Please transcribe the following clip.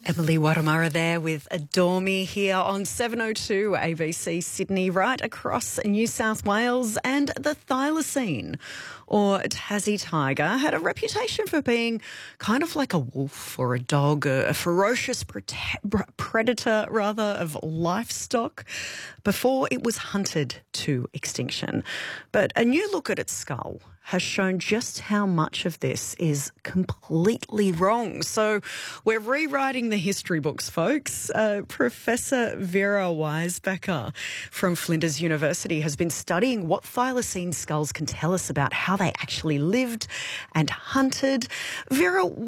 Emily Waramara there with Adore Me here on 702 ABC Sydney, right across New South Wales. And the thylacine, or Tassie tiger, had a reputation for being kind of like a wolf or a dog, a ferocious predator of livestock before it was hunted to extinction. But a new look at its skull has shown just how much of this is completely wrong. So we're rewriting the history books, folks. Professor Vera Weisbecker from Flinders University has been studying what thylacine skulls can tell us about how they actually lived and hunted. Vera,